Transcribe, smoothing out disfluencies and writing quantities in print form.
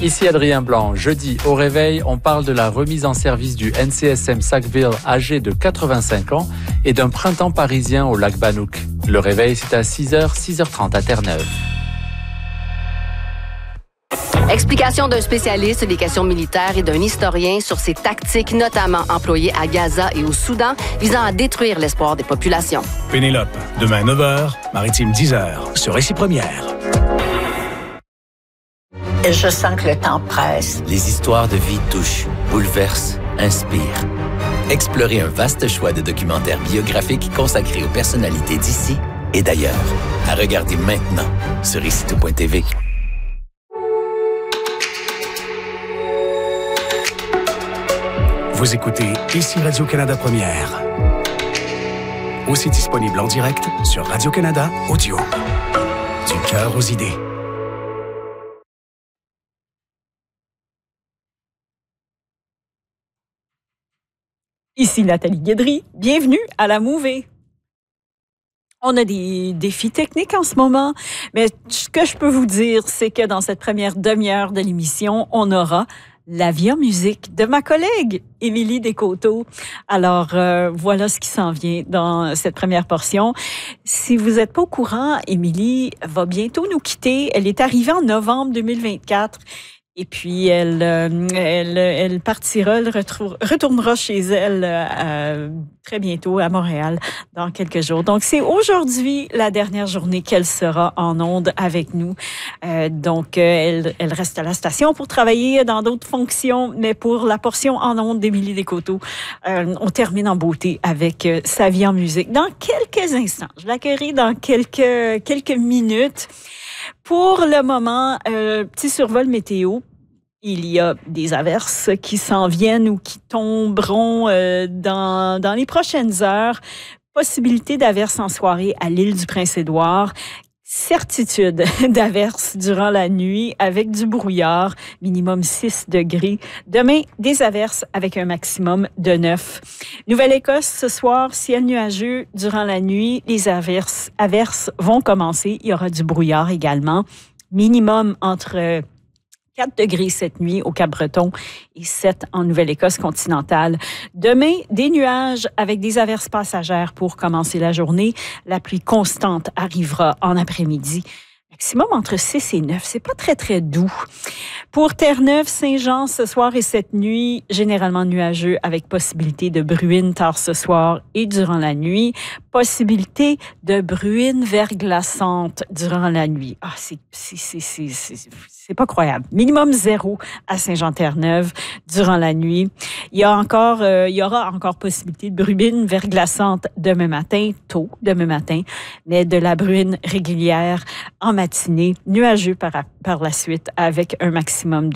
Ici Adrien Blanc. Jeudi, au réveil, on parle de la remise en service du NCSM Sackville âgé de 85 ans et d'un printemps parisien au lac Banouk. Le réveil, c'est à 6h, 6h30 à Terre-Neuve. Explication d'un spécialiste des questions militaires et d'un historien sur ces tactiques notamment employées à Gaza et au Soudan visant à détruire l'espoir des populations. Pénélope, demain 9h, Maritime 10h, sur Récit Première. Je sens que le temps presse. Les histoires de vie touchent, bouleversent, inspirent. Explorez un vaste choix de documentaires biographiques consacrés aux personnalités d'ici et d'ailleurs. À regarder maintenant sur Récit.tv. Vous écoutez Ici Radio-Canada Première. Aussi disponible en direct sur Radio-Canada Audio. Du cœur aux idées. Ici Nathalie Guédry, bienvenue à la Mouvée. On a des défis techniques en ce moment, mais ce que je peux vous dire, c'est que dans cette première demi-heure de l'émission, on aura la vie en musique de ma collègue Émilie Descoteaux. Alors, voilà ce qui s'en vient dans cette première portion. Si vous n'êtes pas au courant, Émilie va bientôt nous quitter. Elle est arrivée en novembre 2024. Et puis, elle partira, elle retournera chez elle très bientôt à Montréal dans quelques jours. Donc, c'est aujourd'hui la dernière journée qu'elle sera en ondes avec nous. Donc, elle reste à la station pour travailler dans d'autres fonctions, mais pour la portion en ondes d'Émilie Descoteaux, on termine en beauté avec sa vie en musique. Dans quelques instants, je l'accueillerai dans quelques minutes. Pour le moment, petit survol météo. Il y a des averses qui s'en viennent ou qui tomberont dans les prochaines heures. Possibilité d'averses en soirée à l'île du Prince-Édouard. Certitude d'averses durant la nuit avec du brouillard, minimum 6 degrés. Demain, des averses avec un maximum de 9. Nouvelle-Écosse, ce soir, ciel nuageux durant la nuit. Les averses vont commencer. Il y aura du brouillard également. Minimum entre 4 degrés cette nuit au Cap-Breton et 7 en Nouvelle-Écosse continentale. Demain, des nuages avec des averses passagères pour commencer la journée. La pluie constante arrivera en après-midi. Maximum entre 6 et 9. C'est pas très, très doux. Pour Terre-Neuve, Saint-Jean, ce soir et cette nuit, généralement nuageux avec possibilité de bruine tard ce soir et durant la nuit. Possibilité de bruine verglaçante durant la nuit. Ah, c'est pas croyable. Minimum 0 à Saint-Jean-Terre-Neuve durant la nuit. Il y aura encore possibilité de bruine verglaçante demain matin, tôt demain matin, mais de la bruine régulière en matinée, nuageux par la suite avec un maximum